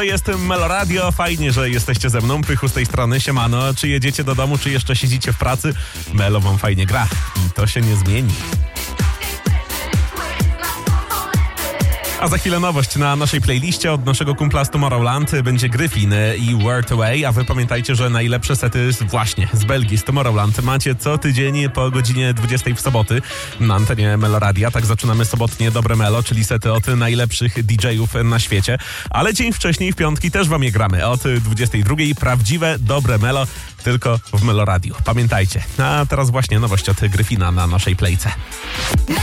To jest Meloradio, fajnie, że jesteście ze mną, Pychu z tej strony, siemano. Czy jedziecie do domu, czy jeszcze siedzicie w pracy? Melo wam fajnie gra i to się nie zmieni. A za chwilę nowość na naszej playliście od naszego kumpla z Tomorrowland będzie Gryfin i Word Away, a wy pamiętajcie, że najlepsze sety właśnie z Belgii, z Tomorrowland macie co tydzień po godzinie 20 w soboty na antenie Meloradia. Tak zaczynamy sobotnie Dobre Melo, czyli sety od najlepszych DJ-ów na świecie, ale dzień wcześniej w piątki też wam je gramy od 22. Prawdziwe Dobre Melo tylko w Meloradiu. Pamiętajcie. A teraz właśnie nowość od Gryfina na naszej playce.